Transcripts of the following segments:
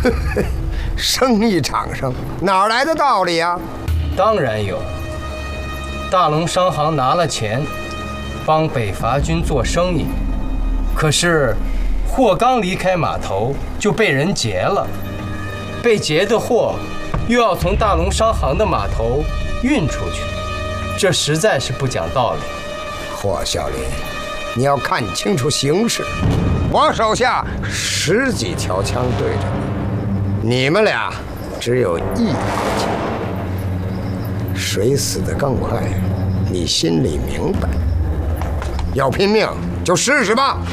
生意场上哪来的道理呀？ 当然有。大龙商行拿了钱，帮北伐军做生意，可是货刚离开码头就被人劫了，被劫的货又要从大龙商行的码头运出去，这实在是不讲道理。 霍小林，你要看清楚形势。我手下10几条枪对着你，你们俩只有1把枪，谁死得更快，你心里明白。要拼命就试试吧。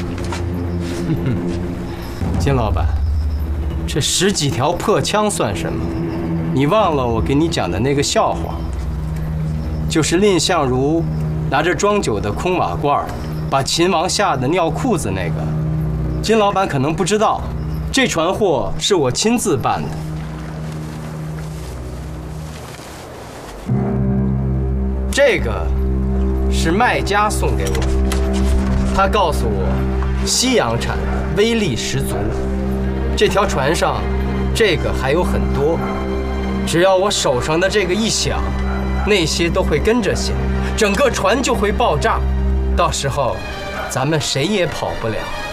金老板，这10几条破枪算什么？你忘了我给你讲的那个笑话？就是蔺相如拿着装酒的空瓦罐，把秦王吓得尿裤子那个。金老板可能不知道，这船货是我亲自办的。这个是卖家送给我，他告诉我，西洋产威力十足。这条船上，这个还有很多，只要我手上的这个一响，那些都会跟着响，整个船就会爆炸，到时候咱们谁也跑不了。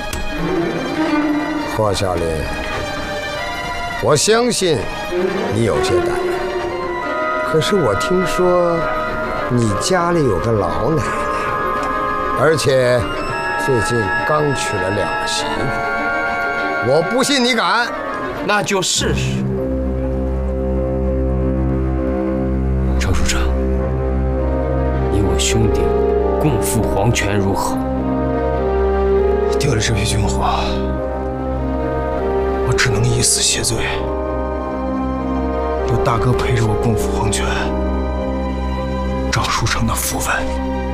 霍小林，我相信你有些胆量，可是我听说你家里有个老奶奶，而且最近刚娶了2个媳妇，我不信你敢。 那就试试。程书成，你我兄弟共赴黄泉如何？ 丢了这批军火，我只能以死谢罪。有大哥陪着我共赴黄泉，赵书成的福分